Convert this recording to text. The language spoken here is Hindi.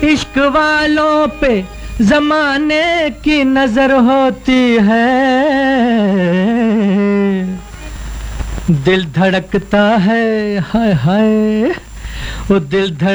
इश्क वालों पे जमाने की नजर होती है, दिल धड़कता है, हाय हाय, वो दिल